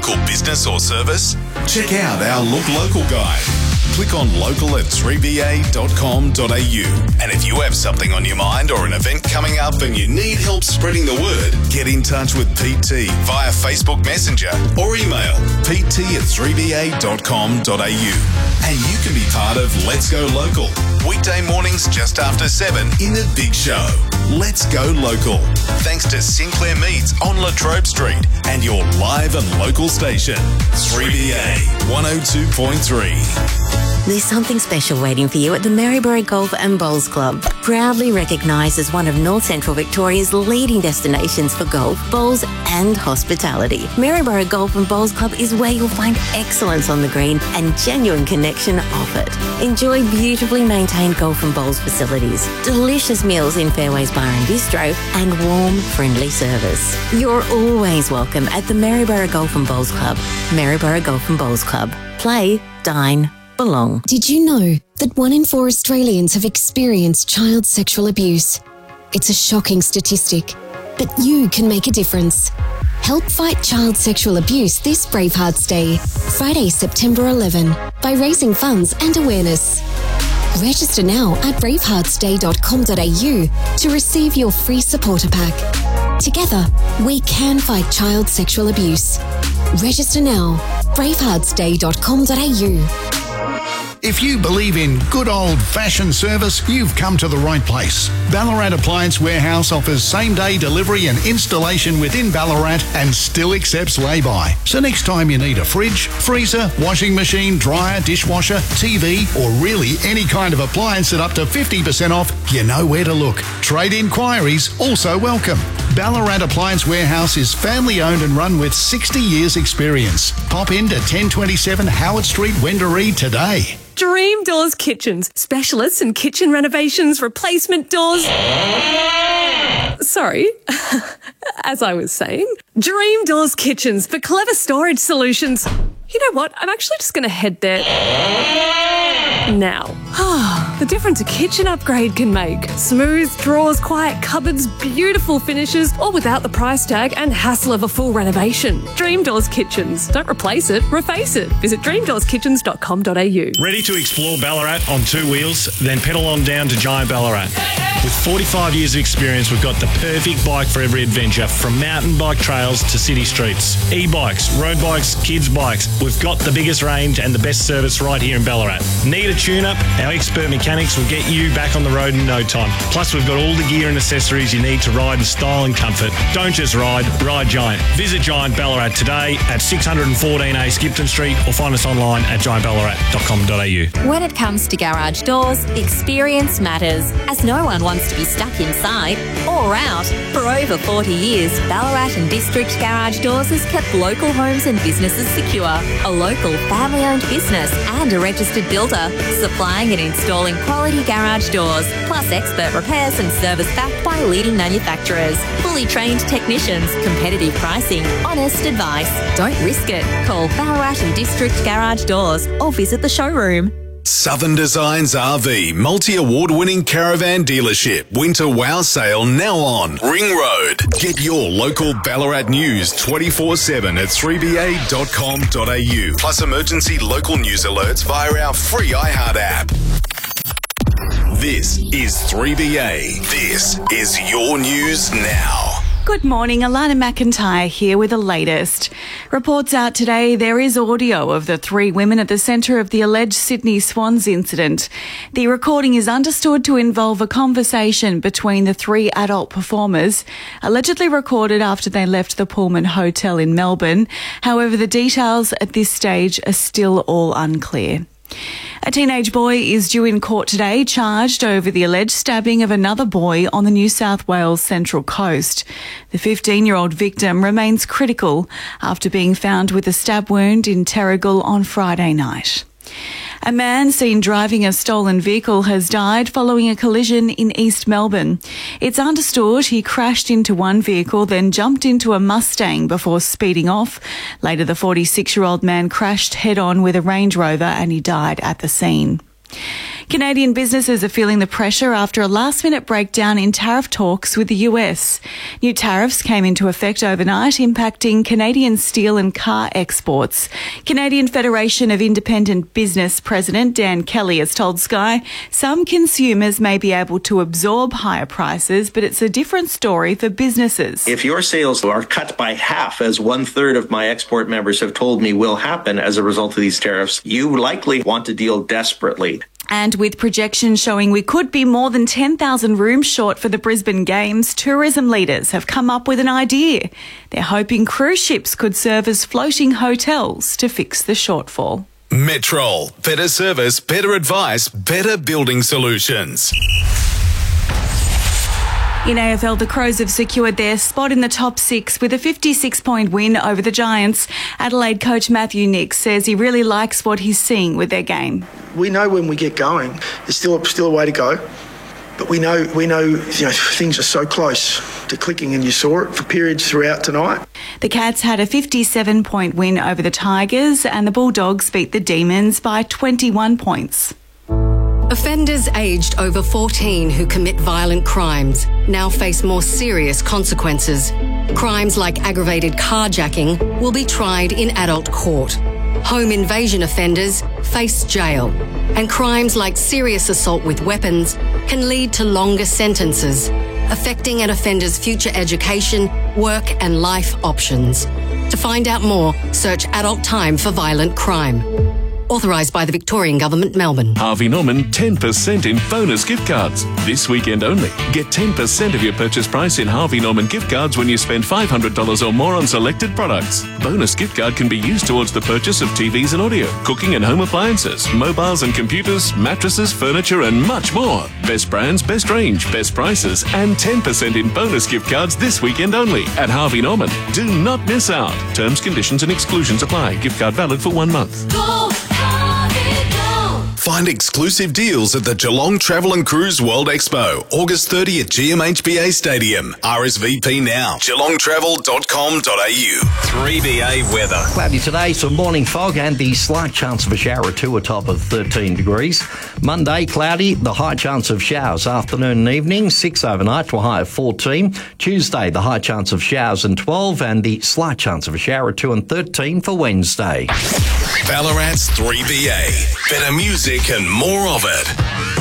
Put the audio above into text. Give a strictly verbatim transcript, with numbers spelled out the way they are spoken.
local business or service? Check out our Look Local guide. Click on local at three b a dot com dot a u. And if you have something on your mind or an event coming up and you need help spreading the word, get in touch with Pete T via Facebook Messenger or email pete t at three b a dot com dot a u. And you can be part of Let's Go Local. Weekday mornings just after seven in the Big Show. Let's Go Local. Thanks to Sinclair Meats on Latrobe Street and your live and local station, three B A one oh two point three. There's something special waiting for you at the Maryborough Golf and Bowls Club. Proudly recognised as one of North Central Victoria's leading destinations for golf, bowls and hospitality. Maryborough Golf and Bowls Club is where you'll find excellence on the green and genuine connection off it. Enjoy beautifully maintained golf and bowls facilities, delicious meals in Fairways Bar and Bistro, and warm, friendly service. You're always welcome at the Maryborough Golf and Bowls Club. Maryborough Golf and Bowls Club. Play, dine, belong. Did you know that one in four Australians have experienced child sexual abuse? It's a shocking statistic, but you can make a difference. Help fight child sexual abuse this Bravehearts Day, Friday, September eleventh, by raising funds and awareness. Register now at bravehearts day dot com dot a u to receive your free supporter pack. Together, we can fight child sexual abuse. Register now, bravehearts day dot com dot a u. If you believe in good old-fashioned service, you've come to the right place. Ballarat Appliance Warehouse offers same-day delivery and installation within Ballarat and still accepts lay-by. So next time you need a fridge, freezer, washing machine, dryer, dishwasher, T V, or really any kind of appliance at up to fifty percent off, you know where to look. Trade inquiries also welcome. Ballarat Appliance Warehouse is family-owned and run with sixty years experience. Pop into ten twenty-seven Howard Street, Wendouree today. Dream Doors Kitchens, specialists in kitchen renovations, replacement doors. Sorry, as I was saying, Dream Doors Kitchens for clever storage solutions. You know what? I'm actually just going to head there now. The difference a kitchen upgrade can make. Smooth drawers, quiet cupboards, beautiful finishes, all without the price tag and hassle of a full renovation. Dream Doors Kitchens. Don't replace it, reface it. Visit dream doors kitchens dot com dot a u. Ready to explore Ballarat on two wheels? Then pedal on down to Giant Ballarat. With forty-five years of experience, we've got the perfect bike for every adventure, from mountain bike trails to city streets. E-bikes, road bikes, kids bikes. We've got the biggest range and the best service right here in Ballarat. Need a tune-up? Our expert mechanics will get you back on the road in no time. Plus, we've got all the gear and accessories you need to ride in style and comfort. Don't just ride, ride Giant. Visit Giant Ballarat today at six fourteen A Skipton Street or find us online at giant ballarat dot com dot a u. When it comes to garage doors, experience matters, as no one wants to be stuck inside or out. For over forty years, Ballarat and District Garage Doors has kept local homes and businesses secure. A local family-owned business and a registered builder, supplying and installing quality garage doors, plus expert repairs and service backed by leading manufacturers. Fully trained technicians, competitive pricing, honest advice. Don't risk it. Call Ballarat and District Garage Doors or visit the showroom. Southern Designs R V multi-award winning caravan dealership winter wow sale now on Ring Road. Get your local Ballarat news twenty-four seven at three b a dot com dot a u, plus emergency local news alerts via our free iHeart app. This is three B A. This is your news now. Good morning, Alana McIntyre here with the latest. Reports out today there is audio of the three women at the centre of the alleged Sydney Swans incident. The recording is understood to involve a conversation between the three adult performers, allegedly recorded after they left the Pullman Hotel in Melbourne. However, the details at this stage are still all unclear. A teenage boy is due in court today, charged over the alleged stabbing of another boy on the New South Wales Central Coast. The fifteen-year-old victim remains critical after being found with a stab wound in Terrigal on Friday night. A man seen driving a stolen vehicle has died following a collision in East Melbourne. It's understood he crashed into one vehicle, then jumped into a Mustang before speeding off. Later, the forty-six-year-old man crashed head-on with a Range Rover and he died at the scene. Canadian businesses are feeling the pressure after a last-minute breakdown in tariff talks with the U S. New tariffs came into effect overnight, impacting Canadian steel and car exports. Canadian Federation of Independent Business President Dan Kelly has told Sky some consumers may be able to absorb higher prices, but it's a different story for businesses. If your sales are cut by half, as one-third of my export members have told me will happen as a result of these tariffs, you likely want to deal desperately. And with projections showing we could be more than ten thousand rooms short for the Brisbane Games, tourism leaders have come up with an idea. They're hoping cruise ships could serve as floating hotels to fix the shortfall. Metrol. Better service, better advice, better building solutions. In A F L, the Crows have secured their spot in the top six with a fifty-six point win over the Giants. Adelaide coach Matthew Nicks says he really likes what he's seeing with their game. We know when we get going, there's still still a way to go, but we know we know, you know things are so close to clicking, and you saw it for periods throughout tonight. The Cats had a fifty-seven point win over the Tigers, and the Bulldogs beat the Demons by twenty-one points. Offenders aged over fourteen who commit violent crimes now face more serious consequences. Crimes like aggravated carjacking will be tried in adult court. Home invasion offenders face jail. And crimes like serious assault with weapons can lead to longer sentences, affecting an offender's future education, work and life options. To find out more, search Adult Time for Violent Crime. Authorised by the Victorian Government, Melbourne. Harvey Norman, ten percent in bonus gift cards. This weekend only. Get ten percent of your purchase price in Harvey Norman gift cards when you spend five hundred dollars or more on selected products. Bonus gift card can be used towards the purchase of T Vs and audio, cooking and home appliances, mobiles and computers, mattresses, furniture and much more. Best brands, best range, best prices and ten percent in bonus gift cards this weekend only at Harvey Norman. Do not miss out. Terms, conditions and exclusions apply. Gift card valid for one month. Go! Find exclusive deals at the Geelong Travel and Cruise World Expo, August thirtieth at G M H B A Stadium. R S V P now, geelong travel dot com dot a u. three B A weather. Cloudy today, some morning fog and the slight chance of a shower or two, a top of thirteen degrees. Monday, cloudy, the high chance of showers afternoon and evening, six overnight to a high of fourteen. Tuesday, the high chance of showers and twelve, and the slight chance of a shower or two and thirteen for Wednesday. Ballarat's three B A. Better music and more of it.